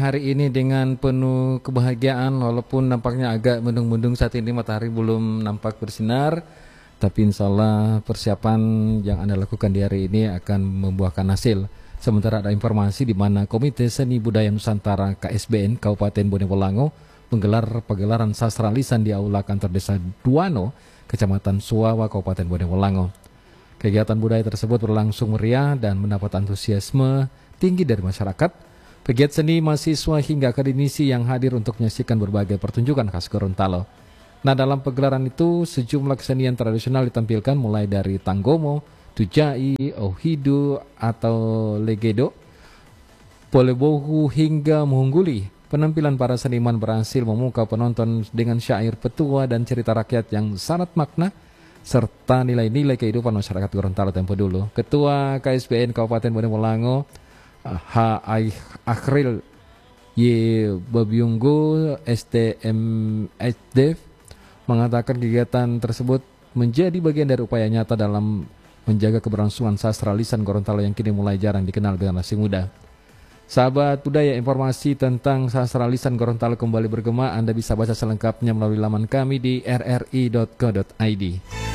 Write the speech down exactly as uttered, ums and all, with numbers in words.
Hari ini dengan penuh kebahagiaan walaupun nampaknya agak mendung-mendung saat ini, matahari belum nampak bersinar, tapi insya Allah persiapan yang Anda lakukan di hari ini akan membuahkan hasil. Sementara ada informasi di mana Komite Seni Budaya Nusantara K S B N Kabupaten Bonewolango menggelar pagelaran sastra lisan di Aula Kantor Desa Duano, Kecamatan Suwawa, Kabupaten Bonewolango. Kegiatan budaya tersebut berlangsung meriah dan mendapat antusiasme tinggi dari masyarakat, pegiat seni, mahasiswa hingga akademisi yang hadir untuk menyaksikan berbagai pertunjukan khas Gorontalo. Nah, dalam pegelaran itu sejumlah kesenian tradisional ditampilkan mulai dari tanggomo, tujai, ohidu atau legedo, polebohu hingga muhungguli. Penampilan para seniman berhasil memukau penonton dengan syair petua dan cerita rakyat yang syarat makna serta nilai-nilai kehidupan masyarakat Gorontalo tempo dulu. Ketua K S B N Kabupaten Bonewolango H. Akhril Y. Babiunggo S T M H D mengatakan kegiatan tersebut menjadi bagian dari upaya nyata dalam menjaga keberlangsungan sastra lisan Gorontalo yang kini mulai jarang dikenal generasi muda. Sahabat budaya, informasi tentang sastra lisan Gorontalo kembali bergema. Anda bisa baca selengkapnya melalui laman kami di r r i dot co dot i d.